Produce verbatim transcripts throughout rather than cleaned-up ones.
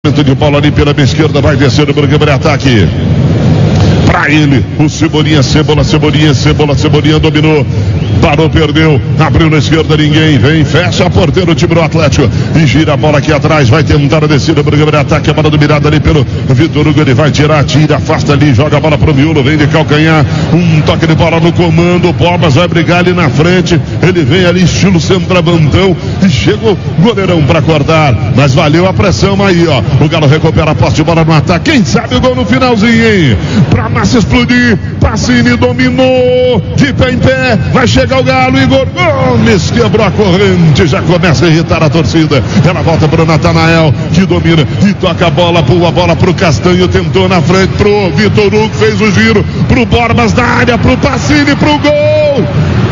levantamento de bola ali pela esquerda, vai descendo para o contra-ataque. Pra ele, o Cebolinha, Cebola, Cebolinha, Cebola, Cebolinha dominou, parou, perdeu, abriu na esquerda, ninguém vem, fecha a porteira o time do Atlético e gira a bola aqui atrás, vai tentar a descida para o ataque, a bola dominada ali pelo Vitor Hugo, ele vai tirar, tira, afasta ali, joga a bola pro miolo, vem de calcanhar, um toque de bola no comando, o Borbas vai brigar ali na frente, ele vem ali estilo centroavantão e chega o goleirão para cortar, mas valeu a pressão aí, ó, o Galo recupera a posse de bola no ataque, quem sabe o gol no finalzinho, hein? Pra massa explodir, Pacini dominou, de pé em pé, vai chegar o Galo, Igor Gomes quebrou a corrente, já começa a irritar a torcida, ela volta para o Natanael, que domina e toca a bola, pula a bola pro Castanho, tentou na frente pro Vitor Hugo, fez o giro, pro Borbas da área, pro Pacini, pro gol,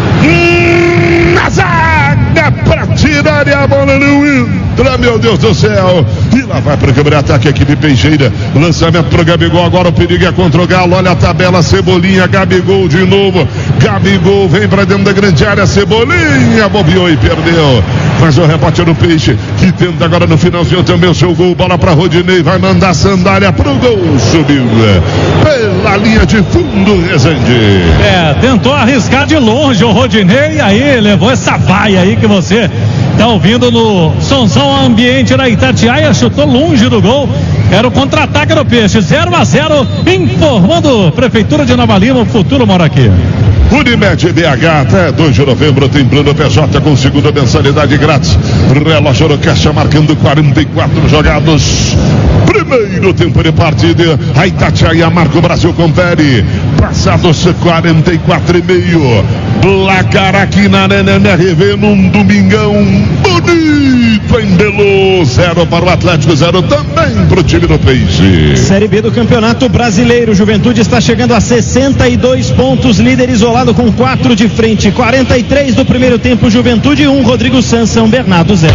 hum, na zaga, pra tirar e a bola não entra, meu Deus do céu, e lá vai para o contra-ataque a equipe Peixeira, lançamento pro Gabigol, agora o perigo é contra o Galo, olha a tabela, Cebolinha, Gabigol de novo, Gabigol vem para dentro da grande área, Cebolinha bobeou e perdeu, mas o rebote no Peixe, que tenta agora no finalzinho também o seu gol, bola para Rodinei, vai mandar Sandália pro gol, subiu pela linha de fundo, Rezende. É, tentou arriscar de longe o Rodinei, e aí levou essa vaia aí que você tá ouvindo no Sonzão Ambiente da Itatiaia, chutou longe do gol, era o contra-ataque do Peixe, zero a zero, informando Prefeitura de Nova Lima, o futuro mora aqui. Unimed B H, até dois de novembro tem plano P J com segunda mensalidade grátis, relógio no caixa marcando quarenta e quatro jogados, primeiro tempo de partida, a Itatiaia marca, o Brasil confere, passados quarenta e quatro e meio, placar aqui na Arena M R V num domingão bonito em Belo, zero para o Atlético, zero também para o time do Peixe. Série B do Campeonato Brasileiro, Juventude está chegando a sessenta e dois pontos, líder isolado com quatro de frente, quarenta e três do primeiro tempo, Juventude um, Rodrigo Sanz, São Bernardo zero.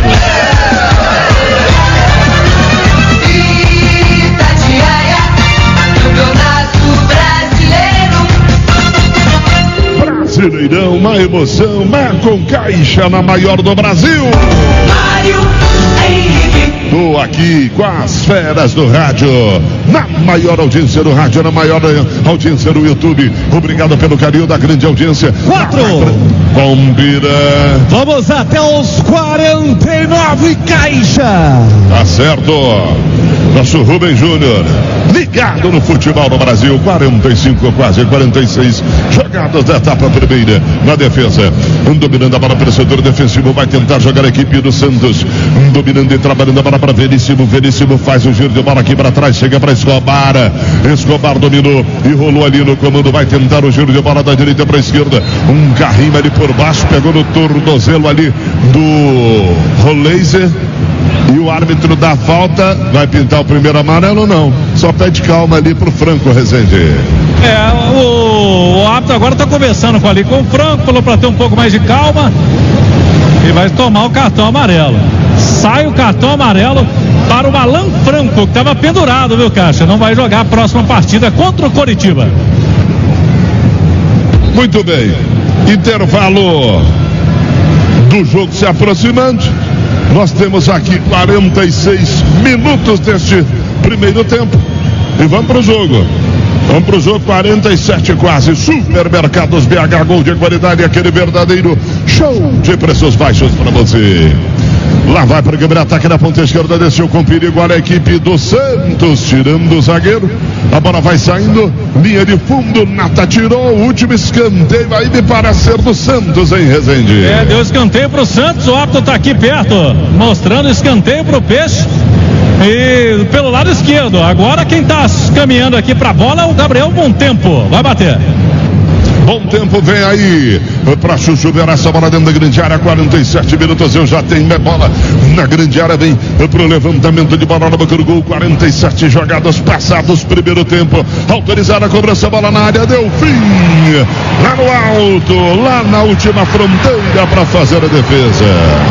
Brasileirão, uma emoção, mas com Caixa na maior do Brasil. Mário Henrique. Tô aqui com as feras do rádio, na maior audiência do rádio, na maior audiência do YouTube. Obrigado pelo carinho da grande audiência. Quatro. Bombira. Vamos até os quarenta e nove, Caixa. Tá certo. Nosso Rubem Júnior, ligado no futebol no Brasil, quarenta e cinco, quase quarenta e seis jogadas da etapa primeira na defesa, dominando a bola pelo setor defensivo, vai tentar jogar a equipe do Santos, dominando e trabalhando a bola para Veríssimo, Veríssimo faz o giro de bola aqui para trás, chega para Escobar, Escobar dominou e rolou ali no comando, vai tentar o giro de bola da direita para a esquerda, um carrinho ali por baixo, pegou no tornozelo ali do Roleiser. E o árbitro da falta vai pintar o primeiro amarelo ou não? Só pede calma ali pro Franco, Rezende. É, o, o árbitro agora tá conversando com ali com o Franco, falou para ter um pouco mais de calma e vai tomar o cartão amarelo. Sai o cartão amarelo para o Alan Franco, que estava pendurado, viu, Caixa? Não vai jogar a próxima partida contra o Coritiba. Muito bem. Intervalo do jogo se aproximando. Nós temos aqui quarenta e seis minutos deste primeiro tempo. E vamos para o jogo. Vamos para o jogo, quarenta e sete quase. Supermercados B H, gol de qualidade, aquele verdadeiro show de preços baixos para você. Lá vai para o contra-ataque na ponta esquerda, desceu com perigo, olha a equipe do Santos, tirando o zagueiro, a bola vai saindo, linha de fundo, Nata tirou, o último escanteio aí me parece ser do Santos, hein, Rezende? É, deu escanteio pro Santos, o árbitro tá aqui perto, mostrando escanteio pro Peixe, e pelo lado esquerdo, agora quem tá caminhando aqui pra bola é o Gabriel Bom Tempo, vai bater. Bom Tempo vem aí para Chuchu ver essa bola dentro da grande área, quarenta e sete minutos, eu já tenho minha bola na grande área, vem pro levantamento de bola na boca do gol, quarenta e sete jogadas passados, primeiro tempo, autorizada a cobrança, bola na área, deu fim, lá no alto, lá na última fronteira para fazer a defesa.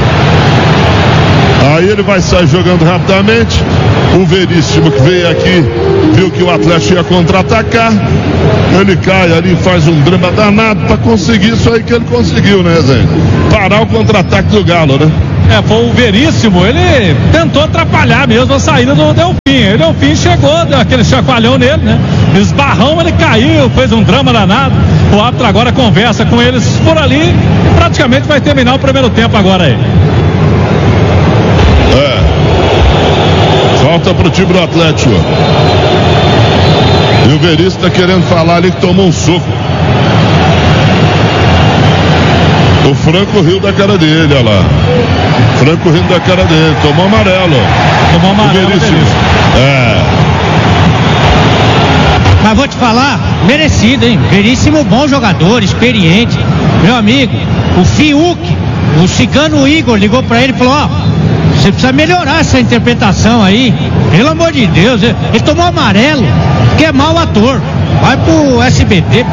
Aí ele vai sair jogando rapidamente, o Veríssimo que veio aqui, viu que o Atlético ia contra-atacar, ele cai ali, faz um drama danado para conseguir isso aí que ele conseguiu, né, Zé? Parar o contra-ataque do Galo, né? É, foi o Veríssimo, ele tentou atrapalhar mesmo a saída do Delfim. aí Delfim chegou, deu aquele chacoalhão nele, né? Esbarrão, ele caiu, fez um drama danado. O árbitro agora conversa com eles por ali e praticamente vai terminar o primeiro tempo agora aí. É. Falta pro time do Atlético. E o Veríssimo tá querendo falar ali que tomou um soco. O Franco riu da cara dele, olha lá. Franco riu da cara dele, tomou amarelo. Tomou amarelo, Veríssimo. É. Mas vou te falar, merecido, hein? Veríssimo, bom jogador, experiente. Meu amigo, o Fiuk, o cigano Igor ligou pra ele e falou, ó, você precisa melhorar essa interpretação aí. Pelo amor de Deus, ele tomou amarelo, que é mau ator. Vai pro S B T.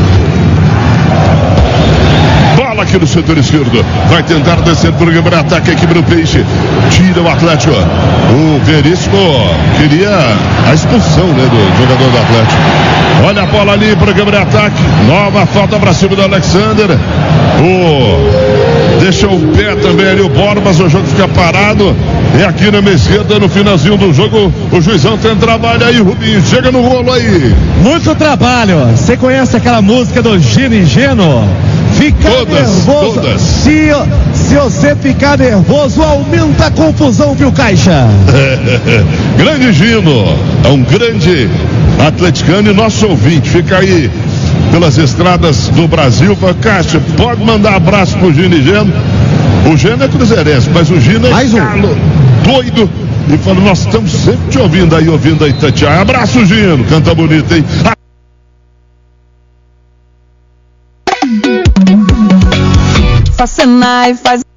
Bola aqui no setor esquerdo. Vai tentar descer por o ataque a equipe do Peixe. Tira o Atlético. O Veríssimo queria a expulsão, né, do jogador do Atlético. Olha a bola ali para o ataque. Nova falta para cima do Alexander. O deixa o pé também ali o Borbas. O jogo fica parado. É aqui na minha esquerda, no finalzinho do jogo. O juizão tem trabalho aí, Rubinho. Chega no rolo aí. Muito trabalho. Você conhece aquela música do Gino e Geno? Ficar todas, nervoso. Todas. Se, se você ficar nervoso, aumenta a confusão, viu, Caixa? Grande Gino. É um grande atleticano e nosso ouvinte. Fica aí pelas estradas do Brasil. Caixa, pode mandar abraço pro Gino e Geno. O Geno é cruzeirense, mas o Gino é Mais um. calo, doido. E fala, nós estamos sempre te ouvindo aí, ouvindo aí, Tatiana. Abraço, Gino. Canta bonito, hein? Faz Senai, faz